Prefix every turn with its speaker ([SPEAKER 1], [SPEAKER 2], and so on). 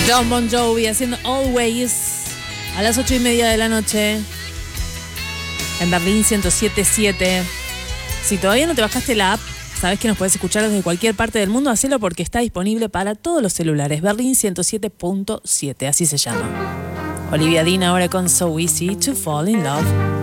[SPEAKER 1] Jon Bon Jovi haciendo Always a las 8:30 de la noche en Berlín 107.7. Si todavía no te bajaste la app, sabes que nos puedes escuchar desde cualquier parte del mundo. Hacelo porque está disponible para todos los celulares. Berlín 107.7, así se llama. Olivia Dean ahora con So Easy to Fall in Love.